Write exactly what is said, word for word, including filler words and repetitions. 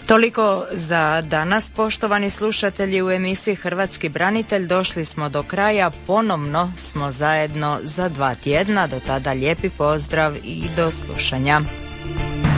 Toliko za danas, poštovani slušatelji, u emisiji Hrvatski branitelj došli smo do kraja, ponovno smo zajedno za dva tjedna, do tada lijepi pozdrav i do slušanja.